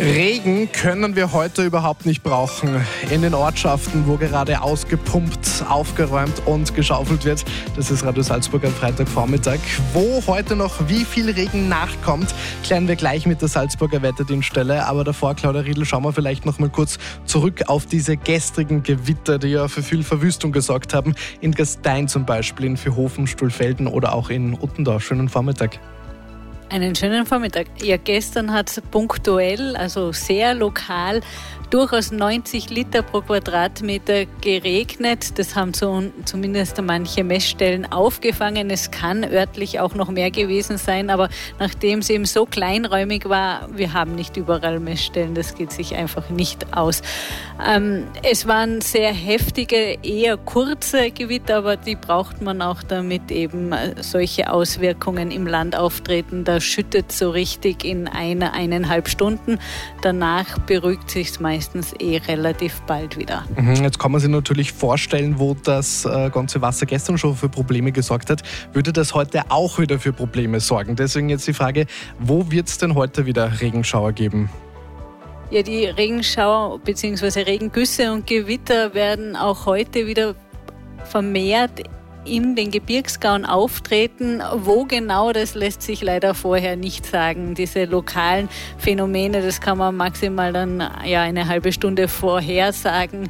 Regen können wir heute überhaupt nicht brauchen. In den Ortschaften, wo gerade ausgepumpt, aufgeräumt und geschaufelt wird. Das ist Radio Salzburg am Freitagvormittag. Wo heute noch wie viel Regen nachkommt, klären wir gleich mit der Salzburger Wetterdienststelle. Aber davor, Claudia Riedl, schauen wir vielleicht noch mal kurz zurück auf diese gestrigen Gewitter, die ja für viel Verwüstung gesorgt haben. In Gastein zum Beispiel, in Vierhofen, Stulfelden oder auch in Uttendorf. Schönen Vormittag. Einen schönen Vormittag. Ja, gestern hat es punktuell, also sehr lokal, durchaus 90 Liter pro Quadratmeter geregnet. Das haben zumindest manche Messstellen aufgefangen. Es kann örtlich auch noch mehr gewesen sein, aber nachdem es eben so kleinräumig war, wir haben nicht überall Messstellen, das geht sich einfach nicht aus. Es waren sehr heftige, eher kurze Gewitter, aber die braucht man auch, damit eben solche Auswirkungen im Land auftreten. Da schüttet so richtig in 1,5 Stunden. Danach beruhigt sich es meistens relativ bald wieder. Jetzt kann man sich natürlich vorstellen, wo das ganze Wasser gestern schon für Probleme gesorgt hat. Würde das heute auch wieder für Probleme sorgen? Deswegen jetzt die Frage, wo wird es denn heute wieder Regenschauer geben? Ja, die Regenschauer bzw. Regengüsse und Gewitter werden auch heute wieder vermehrt in den Gebirgsgauen auftreten. Wo genau, das lässt sich leider vorher nicht sagen. Diese lokalen Phänomene, das kann man maximal dann eine halbe Stunde vorhersagen.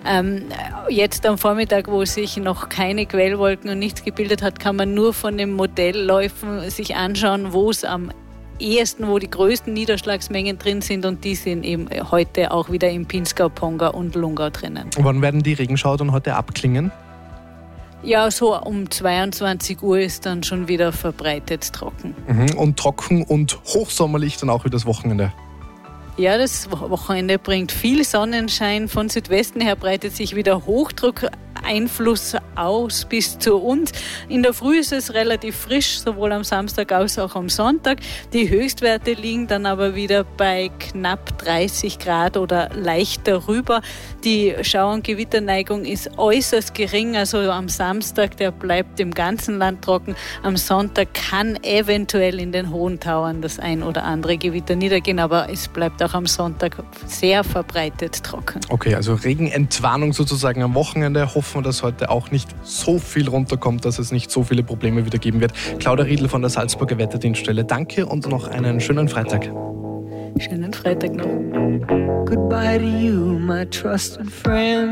Jetzt am Vormittag, wo sich noch keine Quellwolken und nichts gebildet hat, kann man nur von den Modellläufen sich anschauen, wo es am ehesten, wo die größten Niederschlagsmengen drin sind, und die sind eben heute auch wieder im Pinzgau, Pongau und Lungau drinnen. Wann werden die Regenschauer dann heute abklingen? Ja, so um 22 Uhr ist dann schon wieder verbreitet trocken. Und trocken und hochsommerlich dann auch wieder das Wochenende? Ja, das Wochenende bringt viel Sonnenschein. Von Südwesten her breitet sich wieder Hochdruckeinfluss aus bis zu uns. In der Früh ist es relativ frisch, sowohl am Samstag als auch am Sonntag. Die Höchstwerte liegen dann aber wieder bei knapp 30 Grad oder leicht darüber. Die Schauer- und Gewitterneigung ist äußerst gering. Also am Samstag, der bleibt im ganzen Land trocken. Am Sonntag kann eventuell in den hohen Tauern das ein oder andere Gewitter niedergehen, aber es bleibt auch am Sonntag sehr verbreitet trocken. Okay, also Regenentwarnung sozusagen am Wochenende. Hoffen wir, dass heute auch nicht so viel runterkommt, dass es nicht so viele Probleme wieder geben wird. Claudia Riedl von der Salzburger Wetterdienststelle, danke und noch einen schönen Freitag. Schönen Freitag noch. Goodbye to you, my trusted friend.